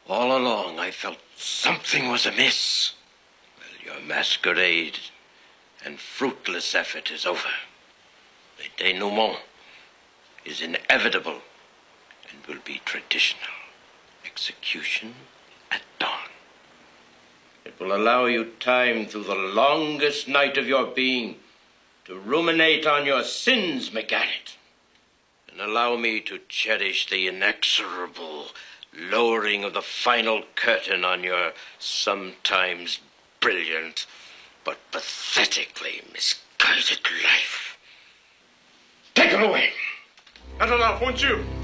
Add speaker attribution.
Speaker 1: All along I felt something was amiss. Well, your masquerade and fruitless effort is over. The denouement is inevitable and will be traditional. Execution at dawn. It will allow you time through the longest night of your being to ruminate on your sins, McGarrett, and allow me to cherish the inexorable lowering of the final curtain on your sometimes brilliant but pathetically misguided life. Take it away.
Speaker 2: Adelaide, won't you?